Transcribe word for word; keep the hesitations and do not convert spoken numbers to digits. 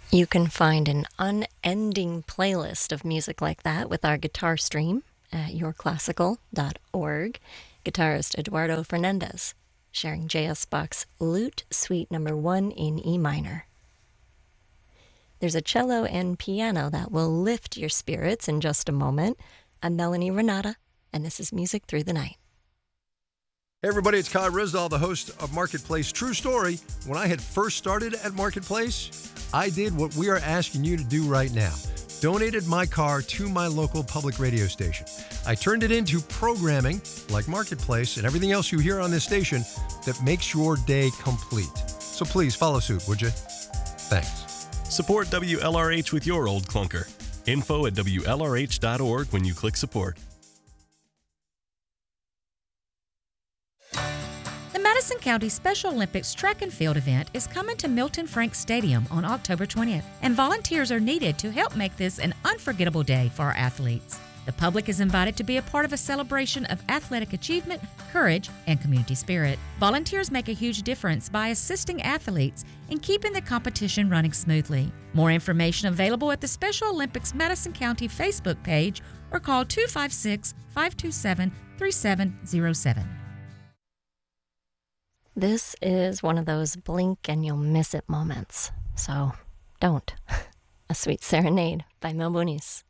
You can find an unending playlist of music like that with our guitar stream at your classical dot org. Guitarist Eduardo Fernandez sharing J S Bach's Lute Suite Number One in E minor. There's a cello and piano that will lift your spirits in just a moment. I'm Melanie Renata, and this is Music Through the Night. Hey everybody, it's Kai Rizdal, the host of Marketplace. True story, when I had first started at Marketplace, I did what we are asking you to do right now. Donated my car to my local public radio station. I turned it into programming, like Marketplace and everything else you hear on this station, that makes your day complete. So please follow suit, would you? Thanks. Support W L R H with your old clunker. Info at W L R H dot org when you click support. The Madison County Special Olympics track and field event is coming to Milton Franks Stadium on October twentieth, and volunteers are needed to help make this an unforgettable day for our athletes. The public is invited to be a part of a celebration of athletic achievement, courage, and community spirit. Volunteers make a huge difference by assisting athletes in keeping the competition running smoothly. More information available at the Special Olympics Madison County Facebook page or call two five six, five two seven, three seven zero seven. This is one of those blink and you'll miss it moments. So don't. A Sweet Serenade by Mel Boonies.